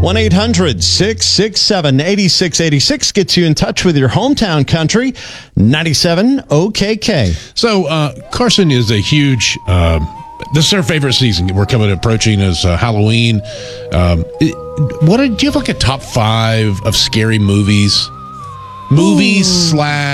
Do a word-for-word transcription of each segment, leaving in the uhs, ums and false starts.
one eight hundred six six seven eight six eight six gets you in touch with your hometown country. ninety-seven O K K. So uh, Carson is a huge. Um, this is our favorite season. We're coming approaching as uh, Halloween. Um, it, what do you have like a top five of scary movies? Movies Ooh.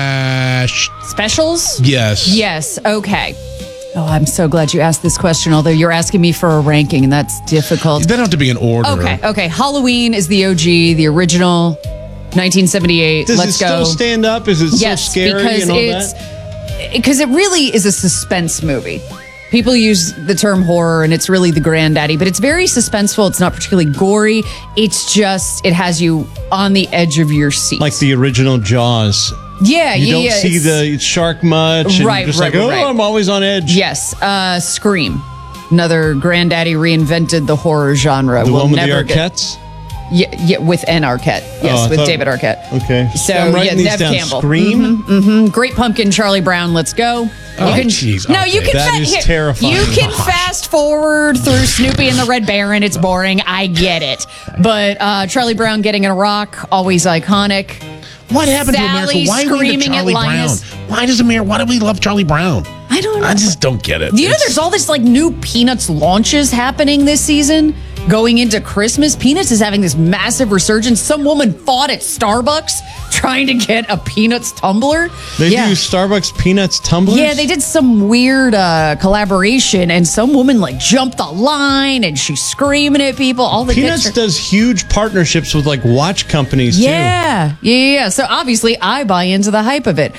slash specials? Yes. Yes. Okay. Oh, I'm so glad you asked this question, although you're asking me for a ranking, and that's difficult. They don't have to be in order. Okay, okay. Halloween is the O G, the original, nineteen seventy-eight. Does Let's it go. still stand up? Is it yes, so scary because and all it's, that? Because it really is a suspense movie. People use the term horror, and it's really the granddaddy, but it's very suspenseful. It's not particularly gory. It's just, it has you on the edge of your seat. Like the original Jaws. Yeah, you yeah, don't yeah, see it's- the shark much. And Right, you're just right, like, oh, right. I'm always on edge. Yes, uh, Scream. Another granddaddy reinvented the horror genre. The We'll one with the never get- Arquettes? Yeah, yeah, with N. Arquette. Yes, Oh, I with thought- David Arquette. Okay. So, I'm writing yeah, these Nev down. Campbell. Scream? Mm-hmm, mm-hmm. Great Pumpkin, Charlie Brown. Let's go. Oh, you can, jeez, No, okay. you can. That fa- is here, terrifying. You can Gosh. fast forward through Snoopy and the Red Baron. It's boring. I get it. But uh, Charlie Brown getting in a rock, always iconic. What happened Sally to America? Why are we screaming into at Charlie Brown? Linus. Why does America? Why do we love Charlie Brown? I don't know. I just don't get it. You know, It's- there's all this like new Peanuts launches happening this season. Going into Christmas, Peanuts is having this massive resurgence. Some woman fought at Starbucks trying to get a Peanuts tumbler. They yeah. do Starbucks Peanuts tumblers? Yeah, they did some weird uh, collaboration, and some woman like jumped the line, and she's screaming at people. All the Peanuts pictures. does huge partnerships with like watch companies too. Yeah, yeah, yeah. So obviously, I buy into the hype of it.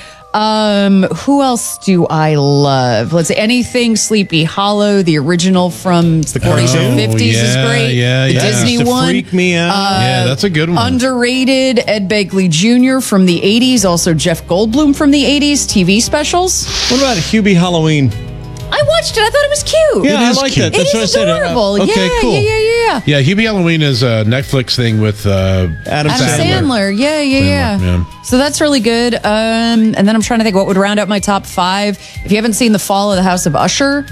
Um, who else do I love? Let's say anything Sleepy Hollow, the original from the forties or cartoon? fifties is yeah, great. yeah, the yeah. Disney Used to one. freak me out. yeah, that's a good one. Underrated Ed Begley Junior from the eighties. Also Jeff Goldblum from the eighties. T V specials. What about Hubie Halloween? I watched it. I thought it was cute. Yeah, I is like cute. that. It That's what I is said. Uh, adorable. okay, yeah, cool. yeah, yeah, yeah. Yeah, Hubie Halloween is a Netflix thing with uh, Adam, Adam Sandler. Sandler. Yeah, yeah, yeah, yeah. So that's really good. Um, and then I'm trying to think what would round out my top five. If you haven't seen The Fall of the House of Usher,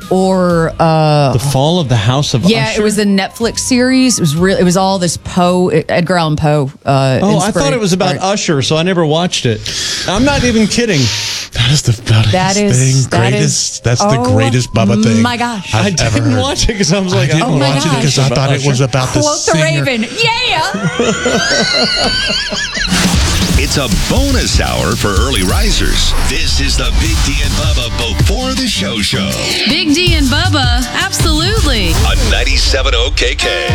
or uh, The Fall of the House of yeah, Usher? it was a Netflix series. It was real. It was all this Poe, Edgar Allan Poe. Uh, Oh, I thought it was about art. Usher, so I never watched it. I'm not even kidding. That is the funniest That is- thing. that Greatest. is- that's the oh, greatest Bubba thing. my gosh. I've I didn't ever heard. watch it because I was like, I didn't oh, my watch it gosh. because I thought it was about the Quote the singer. Raven. Yeah. It's a bonus hour for early risers. This is the Big D and Bubba Before the Show Show Big D and Bubba, absolutely. on ninety-seven O K K.